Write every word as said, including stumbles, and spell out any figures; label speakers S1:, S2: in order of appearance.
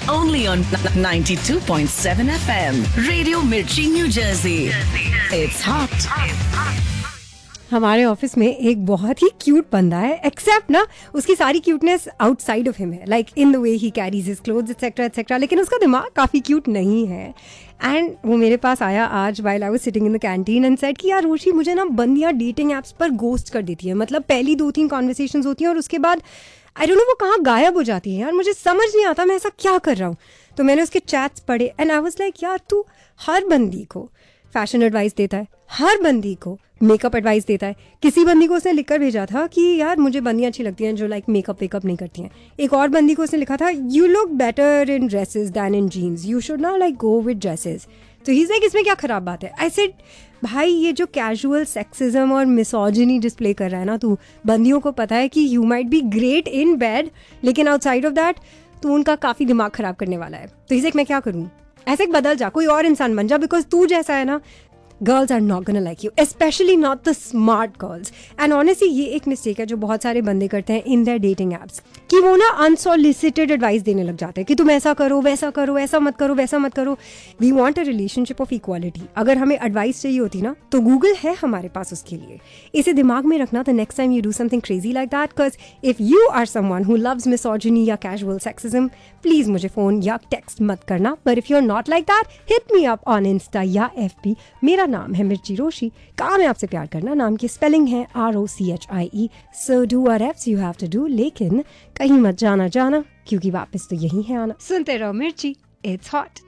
S1: only on ninety-two point seven F M. Radio Mirchi, New Jersey. It's hot.
S2: हमारे office में एक बहुत ही cute बंदा है, एक्सेप्ट ना उसकी सारी क्यूटनेस आउटसाइड ऑफ हिम है, like in the way he carries his clothes etcetera etcetera, लेकिन उसका दिमाग काफ़ी क्यूट नहीं है. एंड वो मेरे पास आया आज while I was sitting in the canteen and said कि यार रोशी, मुझे ना बंदियाँ डेटिंग ऐप्स पर गोस्ट कर देती है. मतलब पहली दो तीन कॉन्वर्सेशंस होती हैं और उसके बाद आई डोंट नो वो कहाँ गायब हो जाती है. यार मुझे समझ नहीं आता मैं ऐसा क्या कर रहा हूँ. तो मैंने उसके चैट्स पढ़े एंड आई वाज लाइक यार तू हर बंदी को फैशन एडवाइस देता है, हर बंदी को मेकअप एडवाइस देता है. किसी बंदी को उसने लिखकर भेजा था कि यार मुझे बंदियाँ अच्छी लगती हैं जो लाइक मेकअप वेकअप नहीं करती हैं. एक और बंदी को उसने लिखा था you look better in dresses then in jeans, you should not like go with dresses. तो ही इज लाइक इसमें क्या खराब बात है. आई सेड भाई ये जो कैजुअल सेक्सिज्म और मिसोजिनी डिस्प्ले कर रहा है ना तू, बंदियों को पता है कि you might be great in bed लेकिन आउटसाइड ऑफ दैट तू उनका काफ़ी दिमाग खराब करने वाला है. तो ही लाइक मैं क्या करूँ, ऐसे बदल जा, कोई और इंसान बन जा, बिकॉज तू जैसा है ना girls are not gonna like you, specially not the smart girls. And honestly ये एक मिस्टेक है जो बहुत सारे बंदे करते हैं इन देयर डेटिंग एप्स, कि वो ना अनसॉलिसिटेड एडवाइस देने लग जाते हैं कि तुम ऐसा करो वैसा करो, ऐसा मत करो वैसा मत करो. We want a relationship of equality. अगर हमें एडवाइस चाहिए होती ना तो गूगल है हमारे पास उसके लिए. इसे दिमाग में रखना the next time you do something crazy like that, because if you are someone who loves misogyny या कैजुअल सेक्सिज्म, प्लीज मुझे फोन या टेक्स्ट मत करना. But if you are not like that, hit me up on Insta या F B. मेरा नाम है मिर्ची रोशी, काम है आपसे प्यार करना. नाम की स्पेलिंग है R O C H I E. So do what else you have to do, लेकिन कहीं मत जाना जाना क्योंकि वापस तो यही है आना. सुनते रहो मिर्ची, इट्स हॉट.